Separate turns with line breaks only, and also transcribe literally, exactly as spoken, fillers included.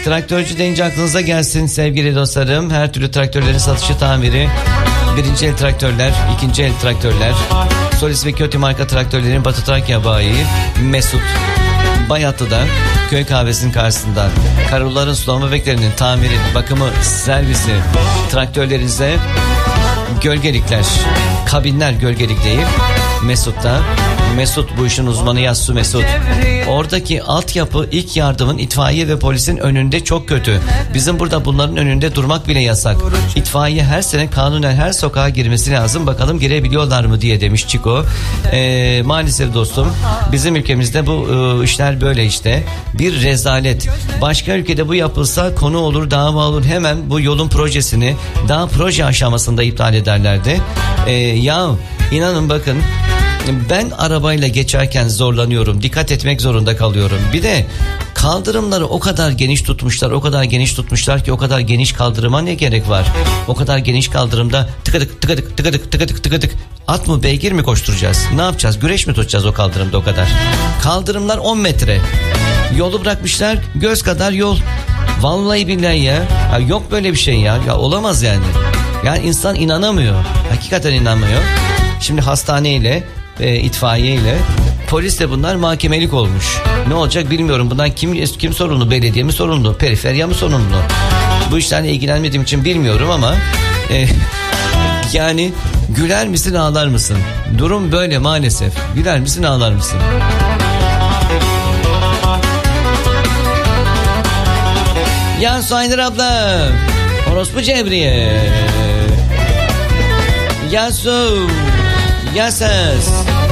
Traktörcü deyince aklınıza gelsin sevgili dostlarım. Her türlü traktörlerin satışı, tamiri. Birinci el traktörler, ikinci el traktörler. Solis ve Kötü marka traktörlerin Batı Trakya bayi Mesut. Bayatlı'da köy kahvesinin karşısında karulların sulama beklerinin tamiri, bakımı, servisi, traktörlerinize gölgelikler, kabinler gölgelik değil. Mesut'ta. Mesut bu işin uzmanı, Yassu Mesut. Oradaki altyapı, ilk yardımın, itfaiye ve polisin önünde çok kötü. Bizim burada bunların önünde durmak bile yasak. İtfaiye her sene kanunen her sokağa girmesi lazım. Bakalım girebiliyorlar mı diye demiş Çiko. Ee, maalesef dostum, bizim ülkemizde bu e, işler böyle işte. Bir rezalet. Başka ülkede bu yapılsa konu olur, dava olur. Hemen bu yolun projesini daha proje aşamasında iptal ederlerdi. Ee, ya inanın bakın, ben arabayla geçerken zorlanıyorum. Dikkat etmek zorunda kalıyorum. Bir de kaldırımları o kadar geniş tutmuşlar. O kadar geniş tutmuşlar ki o kadar geniş kaldırıma ne gerek var? O kadar geniş kaldırımda tıkadık tıkadık tıkadık tıkadık tıkadık. At mı beygir mi koşturacağız? Ne yapacağız? Güreş mi tutacağız o kaldırımda o kadar? Kaldırımlar on metre. Yolu bırakmışlar göz kadar yol. Vallahi billahi ya. Ya yok böyle bir şey ya. Ya olamaz yani. Yani insan inanamıyor. Hakikaten inanmıyor. Şimdi hastaneyle, e, itfaiyeyle, polisle bunlar mahkemelik olmuş. Ne olacak bilmiyorum. Bundan kim kim sorumlu? Belediye mi sorumlu? Periferya mı sorumlu? Bu işlerle ilgilenmediğim için bilmiyorum ama e, yani güler misin, ağlar mısın? Durum böyle maalesef. Güler misin, ağlar mısın? Ya Suaydır abla, orospu Cebriye, Yasu, Yasas.